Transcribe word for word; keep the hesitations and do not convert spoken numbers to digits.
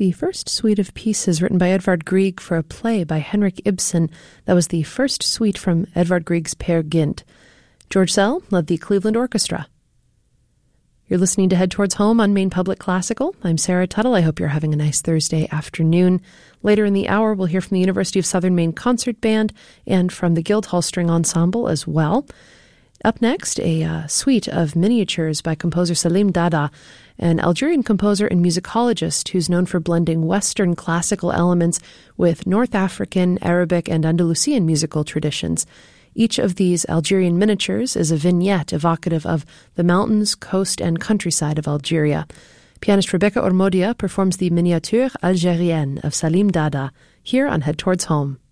The first suite of pieces written by Edvard Grieg for a play by Henrik Ibsen. That was the first suite from Edvard Grieg's Peer Gynt. George Szell led the Cleveland Orchestra. You're listening to Head Towards Home on Maine Public Classical. I'm Sarah Tuttle. I hope you're having a nice Thursday afternoon. Later in the hour, we'll hear from the University of Southern Maine Concert Band and from the Guildhall String Ensemble as well. Up next, a uh, suite of miniatures by composer Salim Dada, an Algerian composer and musicologist who's known for blending Western classical elements with North African, Arabic, and Andalusian musical traditions. Each of these Algerian miniatures is a vignette evocative of the mountains, coast, and countryside of Algeria. Pianist Rebecca Ormodia performs the Miniature Algérienne of Salim Dada here on Head Towards Home.